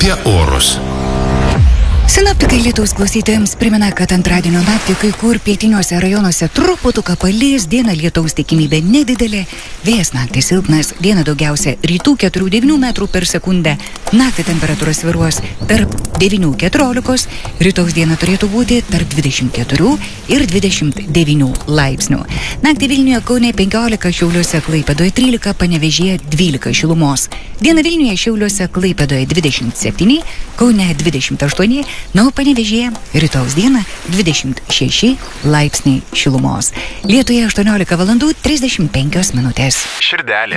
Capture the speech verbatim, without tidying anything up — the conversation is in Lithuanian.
apie orus. Sinoptikai Lietuvos klausytojams primena, kad antradienio naktį kai kur pietiniuose rajonuose truputuką palys, dieną lietaus tikimybė nedidelė, vėjas naktį silpnas, dieną daugiausia rytų keturių devynių metrų per sekundę, naktį temperatūra svyruos tarp devynių keturiolikos, rytaus dieną turėtų būti tarp dvidešimt keturių ir dvidešimt devynių laipsnių. Naktį Vilniuje, Kaune penkiolika, Šiauliuose, Klaipėdoje trylika, Panevėžyje dvylika šilumos. Dieną Vilniuje, Šiauliuose, Klaipėdoje dvidešimt septyni, Kaune dvidešimt aštuoni, na, o Panevėžyje rytaus dieną dvidešimt šeši laipsniai šilumos. Lietuje aštuoniolika valandų trisdešimt penkios minutės. Širdelė.